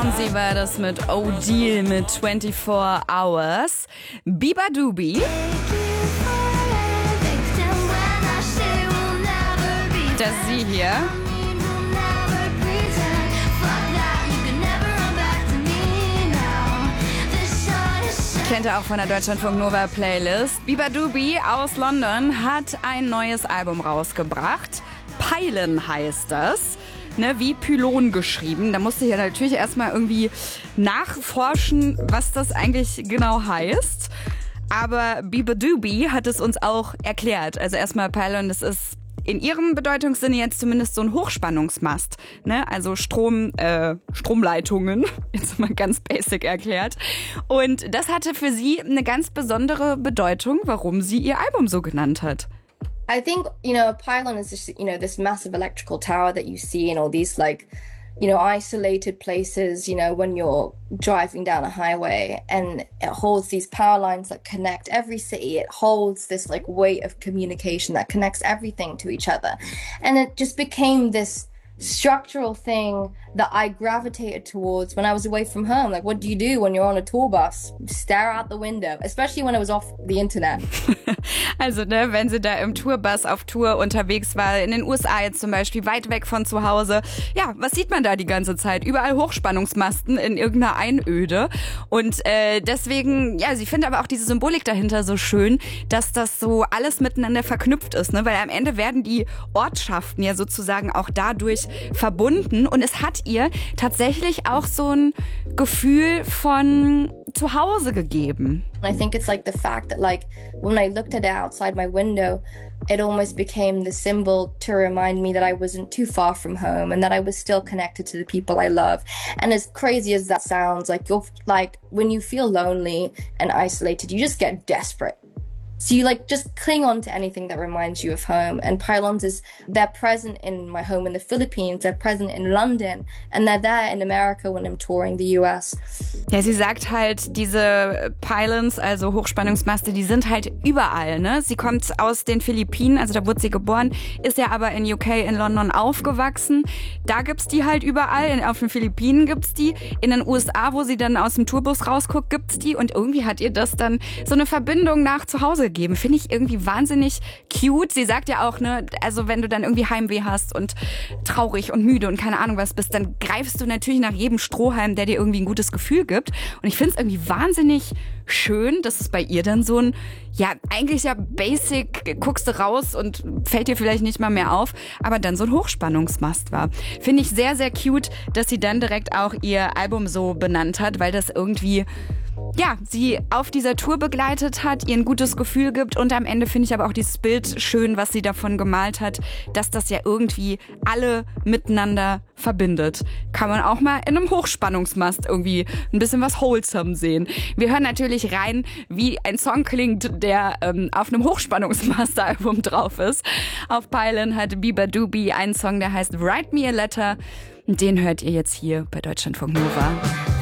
Fonsi war das mit O'Deal mit 24 Hours. Biba Doobie. Das ist sie hier. Kennt ihr auch von der Deutschlandfunk Nova Playlist. Biba Doobie aus London hat ein neues Album rausgebracht. Pylon heißt das. Ne, wie Pylon geschrieben. Da musste ich ja natürlich erstmal irgendwie nachforschen, was das eigentlich genau heißt. Aber Biba Doobie hat es uns auch erklärt. Also erstmal Pylon, das ist in ihrem Bedeutungssinne jetzt zumindest so ein Hochspannungsmast. Ne? Also Stromleitungen, jetzt mal ganz basic erklärt. Und das hatte für sie eine ganz besondere Bedeutung, warum sie ihr Album so genannt hat. I think, a pylon is just, this massive electrical tower that you see in all these, isolated places, when you're driving down a highway, and it holds these power lines that connect every city. It holds this, weight of communication that connects everything to each other. And it just became this structural thing that I gravitated towards when I was away from home. Like, what do you do when you're on a tour bus? Stare out the window, especially when it was off the internet. Also, wenn sie da im Tourbus auf Tour unterwegs war, in den USA jetzt zum Beispiel, weit weg von zu Hause. Ja, was sieht man da die ganze Zeit? Überall Hochspannungsmasten in irgendeiner Einöde. Und deswegen, sie findet aber auch diese Symbolik dahinter so schön, dass das so alles miteinander verknüpft ist. Ne? Weil am Ende werden die Ortschaften ja sozusagen auch dadurch verbunden. Und es hat ihr tatsächlich auch so ein Gefühl von Zuhause gegeben. I think it's the fact that when I looked at it outside my window, it almost became the symbol to remind me that I wasn't too far from home and that I was still connected to the people I love. And as crazy as that sounds, when you feel lonely and isolated, you just get desperate. So you just cling on to anything that reminds you of home. And Pylons they're present in my home in the Philippines, they're present in London, and they're there in America when I'm touring the US. Ja, sie sagt halt, diese Pylons, also Hochspannungsmaste, die sind halt überall, ne? Sie kommt aus den Philippinen, also da wurde sie geboren, ist ja aber in UK, in London aufgewachsen. Da gibt's die halt überall, auf den Philippinen gibt's die, in den USA, wo sie dann aus dem Tourbus rausguckt, gibt's die und irgendwie hat ihr das dann so eine Verbindung nach zu Hause gegeben. Finde ich irgendwie wahnsinnig cute. Sie sagt ja auch, ne, also wenn du dann irgendwie Heimweh hast und traurig und müde und keine Ahnung was bist, dann greifst du natürlich nach jedem Strohhalm, der dir irgendwie ein gutes Gefühl gibt. Und ich finde es irgendwie wahnsinnig schön, dass es bei ihr dann so ein, eigentlich basic, guckst du raus und fällt dir vielleicht nicht mal mehr auf, aber dann so ein Hochspannungsmast war. Finde ich sehr, sehr cute, dass sie dann direkt auch ihr Album so benannt hat, weil das irgendwie sie auf dieser Tour begleitet hat, ihr ein gutes Gefühl gibt und am Ende finde ich aber auch dieses Bild schön, was sie davon gemalt hat, dass das ja irgendwie alle miteinander verbindet. Kann man auch mal in einem Hochspannungsmast irgendwie ein bisschen was Wholesome sehen. Wir hören natürlich rein, wie ein Song klingt, der auf einem Hochspannungsmast-Album drauf ist. Auf Pylon hat Biba Doobie einen Song, der heißt Write Me a Letter. Den hört ihr jetzt hier bei Deutschlandfunk Nova.